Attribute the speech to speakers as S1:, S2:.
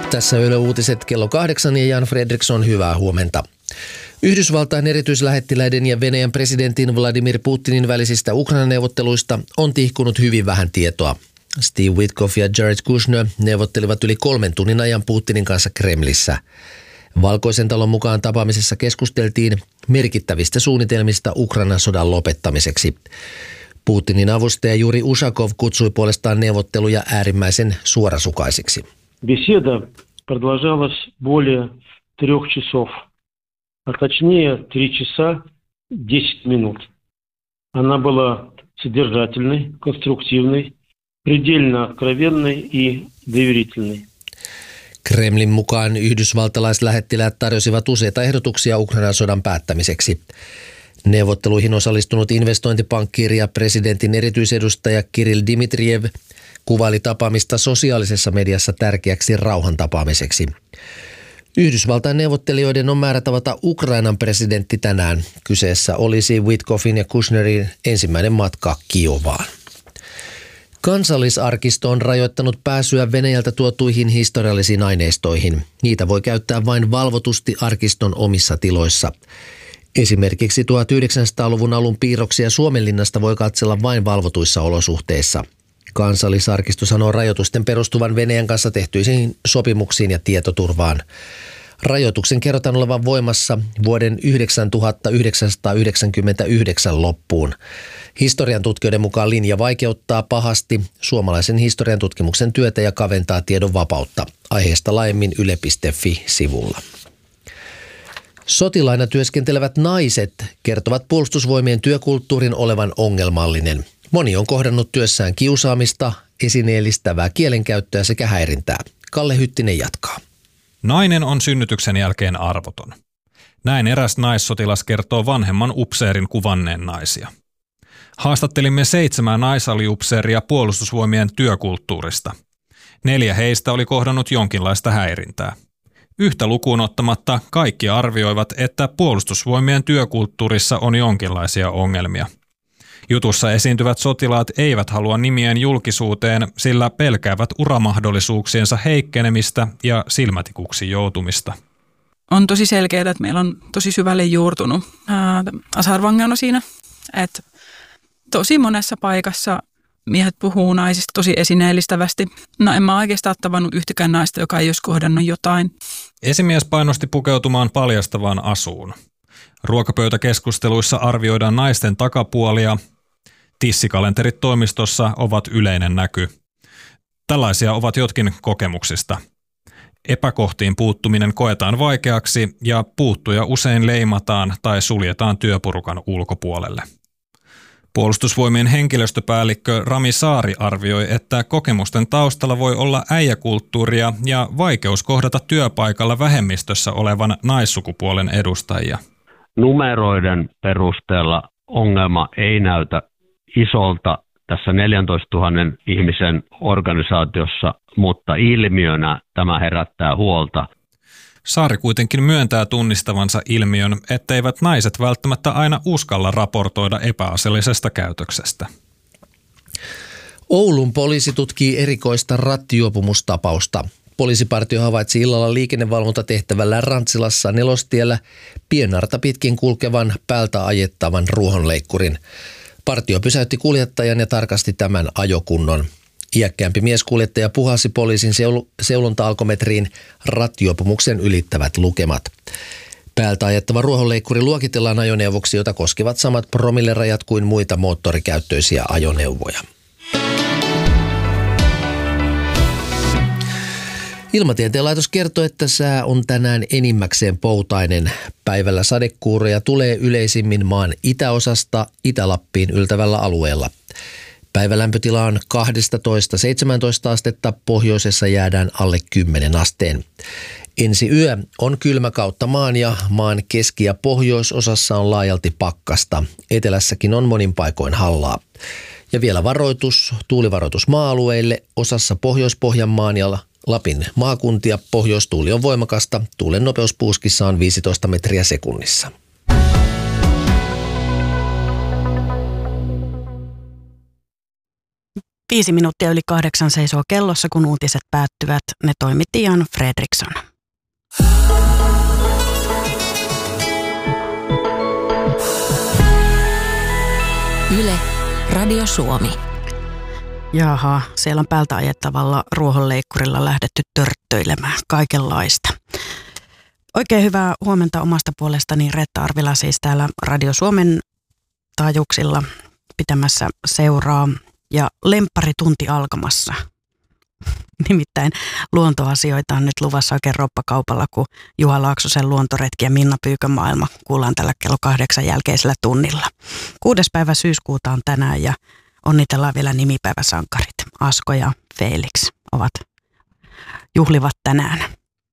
S1: Tässä Yle Uutiset kello 8 ja Jan Fredriksson, hyvää huomenta. Yhdysvaltain erityislähettiläiden ja Venäjän presidentin Vladimir Putinin välisistä Ukraina-neuvotteluista on tihkunut hyvin vähän tietoa. Steve Witkoff ja Jared Kushner neuvottelivat yli 3 tunnin ajan Putinin kanssa Kremlissä. Valkoisen talon mukaan tapaamisessa keskusteltiin merkittävistä suunnitelmista Ukrainan sodan lopettamiseksi. Putinin avustaja Juri Ushakov kutsui puolestaan neuvotteluja äärimmäisen suorasukaisiksi.
S2: Беседа продолжалась более 3 часов, а точнее 3 часа 10 минут. Она была содержательной, конструктивной, предельно откровенной и доверительной.
S1: Kremlin mukaan yhdysvaltalaislähettiläät tarjosivat useita ehdotuksia Ukrainan sodan päättämiseksi. Neuvotteluihin osallistunut investointipankkiiri ja presidentin erityisedustaja Kirill Dmitrijev kuvaili tapaamista sosiaalisessa mediassa tärkeäksi rauhantapaamiseksi. Yhdysvaltain neuvottelijoiden on määrä tavata Ukrainan presidentti tänään. Kyseessä olisi Witkoffin ja Kushnerin ensimmäinen matka Kiovaan. Kansallisarkisto on rajoittanut pääsyä Venäjältä tuotuihin historiallisiin aineistoihin. Niitä voi käyttää vain valvotusti arkiston omissa tiloissa. Esimerkiksi 1900-luvun alun piirroksia Suomenlinnasta voi katsella vain valvotuissa olosuhteissa. Kansallisarkisto sanoo rajoitusten perustuvan Venäjän kanssa tehtyisiin sopimuksiin ja tietoturvaan. Rajoituksen kerrotaan olevan voimassa vuoden 1999 loppuun. Historian tutkijoiden mukaan linja vaikeuttaa pahasti suomalaisen historian tutkimuksen työtä ja kaventaa tiedon vapautta. Aiheesta laajemmin yle.fi-sivulla. Sotilaina työskentelevät naiset kertovat Puolustusvoimien työkulttuurin olevan ongelmallinen. Moni on kohdannut työssään kiusaamista, esineellistävää kielenkäyttöä sekä häirintää. Kalle Hyttinen jatkaa.
S3: Nainen on synnytyksen jälkeen arvoton. Näin eräs naissotilas kertoo vanhemman upseerin kuvanneen naisia. Haastattelimme 7 naisaliupseeria Puolustusvoimien työkulttuurista. 4 heistä oli kohdannut jonkinlaista häirintää. Yhtä lukuun ottamatta kaikki arvioivat, että Puolustusvoimien työkulttuurissa on jonkinlaisia ongelmia. Jutussa esiintyvät sotilaat eivät halua nimien julkisuuteen, sillä pelkäävät uramahdollisuuksiensa heikkenemistä ja silmätikuksi joutumista.
S4: On tosi selkeää, että meillä on tosi syvälle juurtunut tasa-arvo-ongelma siinä, että tosi monessa paikassa miehet puhuu naisista tosi esineellistävästi. No en mä oikeastaan tavannut yhtäkään naista, joka ei olisi kohdannut jotain.
S3: Esimies painosti pukeutumaan paljastavaan asuun. Ruokapöytäkeskusteluissa arvioidaan naisten takapuolia. Tissikalenterit toimistossa ovat yleinen näky. Tällaisia ovat jotkin kokemuksista. Epäkohtiin puuttuminen koetaan vaikeaksi ja puuttuja usein leimataan tai suljetaan työporukan ulkopuolelle. Puolustusvoimien henkilöstöpäällikkö Rami Saari arvioi, että kokemusten taustalla voi olla äijäkulttuuria ja vaikeus kohdata työpaikalla vähemmistössä olevan naissukupuolen edustajia.
S5: Numeroiden perusteella ongelma ei näytä isolta tässä 14 000 ihmisen organisaatiossa, mutta ilmiönä tämä herättää huolta.
S3: Saari kuitenkin myöntää tunnistavansa ilmiön, etteivät naiset välttämättä aina uskalla raportoida epäasiallisesta käytöksestä.
S1: Oulun poliisi tutkii erikoista rattijuopumustapausta. Poliisipartio havaitsi illalla liikennevalvontatehtävällä Rantsilassa Nelostiellä pienarta pitkin kulkevan päältä ajettavan ruohonleikkurin. Partio pysäytti kuljettajan ja tarkasti tämän ajokunnon. Iäkkäämpi mieskuljettaja puhalsi poliisin seulonta-alkometriin rattijuopumuksen ylittävät lukemat. Päältä ajettava ruohonleikkuri luokitellaan ajoneuvoksi, jota koskevat samat promillerajat kuin muita moottorikäyttöisiä ajoneuvoja. Ilmatieteen laitos kertoo, että sää on tänään enimmäkseen poutainen. Päivällä sadekuuroja tulee yleisimmin maan itäosasta Itä-Lappiin yltävällä alueella. Päivälämpötila on 12-17 astetta, pohjoisessa jäädään alle 10 asteen. Ensi yö on kylmä kautta maan ja maan keski- ja pohjoisosassa on laajalti pakkasta. Etelässäkin on monin paikoin hallaa. Ja vielä tuulivaroitus maa-alueille, osassa Pohjois-Pohjanmaan ja Lapin maakuntia. Pohjoistuuli on voimakasta, tuulen nopeus puuskissa on 15 metriä sekunnissa.
S6: 5 minuuttia yli 8 seisoo kellossa, kun uutiset päättyvät. Ne toimitti Jan Fredriksson.
S7: Yle, Radio Suomi.
S6: Jaha, siellä on päältä ajettavalla ruohonleikkurilla lähdetty törttöilemään kaikenlaista. Oikein hyvää huomenta omasta puolestani. Reetta Arvila siis täällä Radio Suomen taajuuksilla pitämässä seuraa ja lempparitunti alkamassa. Nimittäin luontoasioita on nyt luvassa oikein roppakaupalla, kun Juha Laaksosen luontoretki ja Minna Pyykön maailma kuullaan tällä kello 8 jälkeisellä tunnilla. 6. päivä syyskuuta on tänään ja onnitellaan vielä nimipäiväsankarit. Asko ja Felix juhlivat tänään.